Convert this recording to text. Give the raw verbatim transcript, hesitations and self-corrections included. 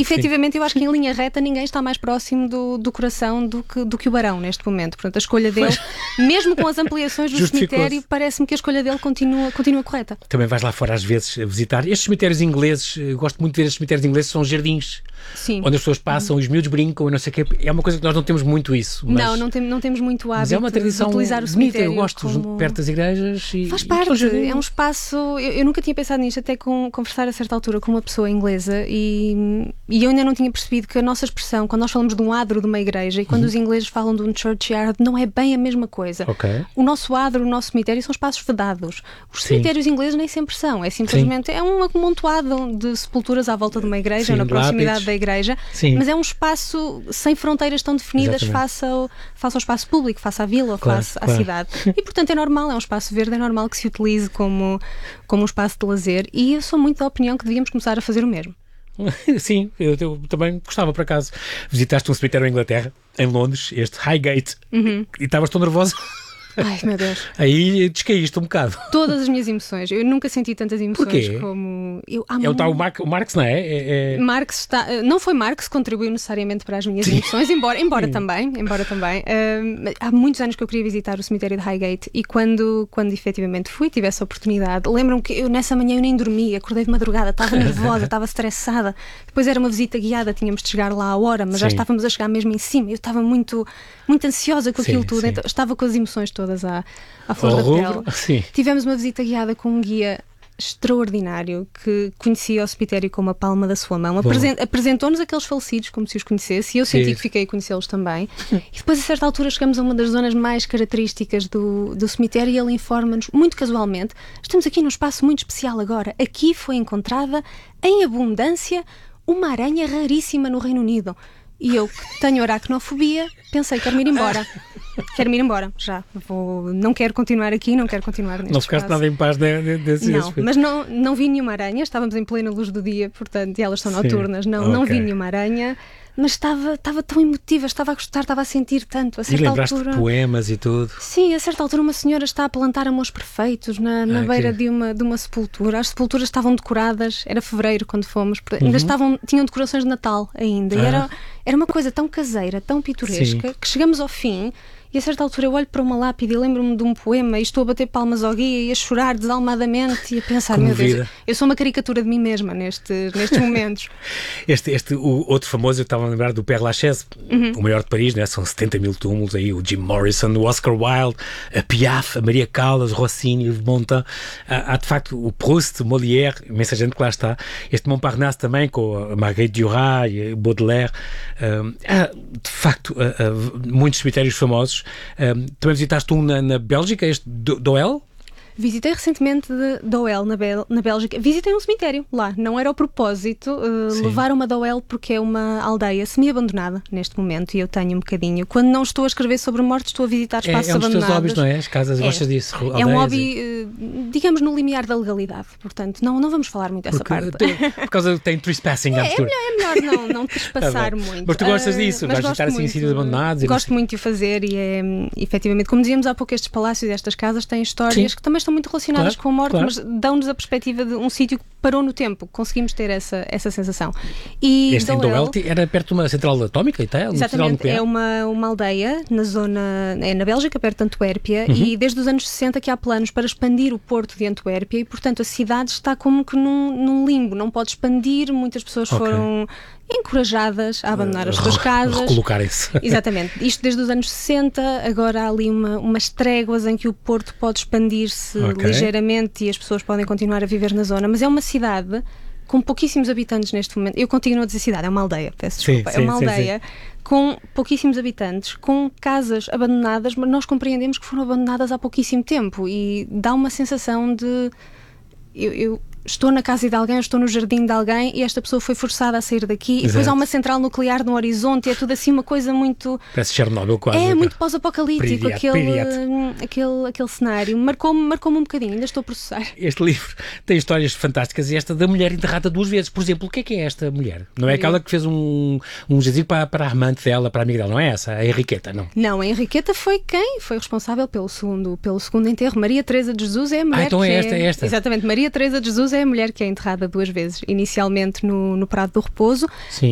efetivamente, eu acho que em linha reta ninguém está mais próximo do, do coração do que, do que o Barão neste momento. Portanto, a escolha dele, mesmo com as ampliações do cemitério, parece-me que a escolha dele continua, continua correta. Também vais lá fora às vezes a visitar. Estes cemitérios ingleses, eu gosto muito de ver estes cemitérios ingleses, são jardins. Sim. Onde as pessoas passam, os miúdos brincam e não sei o quê. É uma coisa que nós não temos muito isso. Mas, não, não, tem, não temos muito hábito mas é uma tradição de utilizar o bonita. cemitério. Eu gosto como... perto das igrejas. E, Faz e parte, é um espaço... Eu, eu nunca tinha pensado nisto, até com conversar a certa altura com uma pessoa inglesa e, e eu ainda não tinha percebido que a nossa expressão, quando nós falamos de um adro de uma igreja e quando uhum. os ingleses falam de um churchyard, não é bem a mesma coisa. Okay. O nosso adro, o nosso cemitério são espaços vedados. Os Sim. cemitérios ingleses nem sempre são. É simplesmente Sim. é um amontoado de sepulturas à volta de uma igreja, Sim, na proximidade lápides. Da igreja. Sim. Mas é um espaço sem fronteiras tão definidas face ao, face ao espaço público, face à vila, claro, face claro. à cidade. E, portanto, é normal, é um espaço verde, é normal que se utilize como, como um espaço de lazer. E eu sou muito da opinião que devíamos começar a fazer o mesmo. Sim, eu, eu também gostava, por acaso. Visitaste um cemitério em Inglaterra, em Londres, este Highgate, uhum. e estavas tão nervosa. Ai, meu Deus. Aí descaíste um bocado. Todas as minhas emoções. Eu nunca senti tantas emoções Porquê? como... Eu, é o tal Mar- o Marx, não é? é, é... Marx está... Não foi Marx que contribuiu necessariamente para as minhas Sim. emoções, embora, embora também. Embora também. Uh, há muitos anos que eu queria visitar o cemitério de Highgate e quando, quando efetivamente fui, tive essa oportunidade. Lembro-me que eu nessa manhã eu nem dormi, acordei de madrugada, estava nervosa, estava estressada. Depois era uma visita guiada, tínhamos de chegar lá à hora, mas sim. já estávamos a chegar mesmo em cima. Eu estava muito, muito ansiosa com aquilo sim, tudo, sim. Então, estava com as emoções todas à à flor oh, da pele. Sim. Tivemos uma visita guiada com um guia extraordinário que conhecia o cemitério como a palma da sua mão. Apresen- apresentou-nos aqueles falecidos como se os conhecesse e eu senti sim. que fiquei a conhecê-los também. E depois, a certa altura, chegamos a uma das zonas mais características do, do cemitério e ele informa-nos, muito casualmente, estamos aqui num espaço muito especial agora. Aqui foi encontrada, em abundância, uma aranha raríssima no Reino Unido. E eu, que tenho aracnofobia, pensei, quero-me ir embora. Quero-me ir embora, já. Vou, não quero continuar aqui, não quero continuar neste Não ficaste espaço. nada em paz de, de, desse Não, aspecto. mas não, não vi nenhuma aranha, estávamos em plena luz do dia, portanto, e elas são noturnas, não, okay. não vi nenhuma aranha. Mas estava, estava tão emotiva, estava a gostar, estava a sentir tanto. A certa e lembraste altura, de poemas e tudo? Sim, a certa altura uma senhora está a plantar amores perfeitos na, na ah, beira que... de, uma, de uma sepultura. As sepulturas estavam decoradas, era fevereiro quando fomos, uhum. ainda estavam, tinham decorações de Natal ainda. Ah. E era, era uma coisa tão caseira, tão pitoresca, Sim. que chegamos ao fim. E a certa altura eu olho para uma lápide e lembro-me de um poema e estou a bater palmas ao guia e a chorar desalmadamente e a pensar, Comovida. Meu Deus, eu sou uma caricatura de mim mesma nestes, nestes momentos. Este, este o outro famoso, eu estava a lembrar do Père Lachaise, uhum. o maior de Paris, né? São setenta mil túmulos, aí o Jim Morrison, o Oscar Wilde, a Piaf, a Maria Callas, Rossini, o Montand. Há, há de facto o Proust, o Molière, imensa gente que lá está. Este Montparnasse também, com a Marguerite Duras e o Baudelaire. Um, há, de facto, uh, uh, muitos cemitérios famosos. Um, também visitaste um na, na Bélgica, este Doel? Visitei recentemente Doel, na, Bel- na Bélgica. Visitei um cemitério lá. Não era o propósito uh, levar uma Doel porque é uma aldeia semi-abandonada neste momento e eu tenho um bocadinho. Quando não estou a escrever sobre mortes, estou a visitar espaços é, é um abandonados. É um dos teus hobbies, não é? As casas, é. Gostas disso? Aldeias, é um hobby, uh, digamos, no limiar da legalidade. Portanto, não, não vamos falar muito dessa porque, parte. Por causa tem trespassing é, à é melhor, é melhor não, não trespassar tá muito. Mas tu gostas disso? Uh, Vais visitar assim sítios abandonados? E gosto muito de o fazer e é, efetivamente, como dizíamos há pouco, estes palácios e estas casas têm histórias Sim. que também estão muito relacionadas claro. com a morte, Claro. mas dão-nos a perspectiva de um sítio que parou no tempo. Conseguimos ter essa, essa sensação. E este Doel era perto de uma central atómica e tal? Exatamente, é uma, uma aldeia na zona, é na Bélgica, perto de Antuérpia, uhum. e desde os anos sessenta que há planos para expandir o porto de Antuérpia e, portanto, a cidade está como que num, num limbo, não pode expandir, muitas pessoas okay. foram encorajadas a abandonar as suas casas. Recolocarem-se. Exatamente. Isto desde os anos sessenta, agora há ali uma, umas tréguas em que o porto pode expandir-se okay. ligeiramente e as pessoas podem continuar a viver na zona, mas é uma cidade com pouquíssimos habitantes neste momento. Eu continuo a dizer cidade, é uma aldeia, peço desculpa. Sim, é uma sim, aldeia sim, sim. com pouquíssimos habitantes, com casas abandonadas, mas nós compreendemos que foram abandonadas há pouquíssimo tempo e dá uma sensação de... Eu, eu estou na casa de alguém, eu estou no jardim de alguém e esta pessoa foi forçada a sair daqui. Exato. E depois há uma central nuclear no horizonte e é tudo assim uma coisa muito... Parece Chernobyl quase. É, muito pós-apocalíptico aquele, aquele, aquele, aquele cenário. Marcou-me, marcou-me um bocadinho, ainda estou a processar. Este livro tem histórias fantásticas e esta da mulher enterrada duas vezes. Por exemplo, o que é que é esta mulher? Não é aquela que fez um, um jazigo para, para a amante dela, para a amiga dela, não é essa? A Henriqueta, não? Não, a Henriqueta foi quem foi responsável pelo segundo, pelo segundo enterro. Maria Teresa de Jesus é a mulher ah, então que é esta, é esta. Exatamente, Maria Teresa de Jesus é a mulher que é enterrada duas vezes, inicialmente no, no Prado do Repouso. Sim.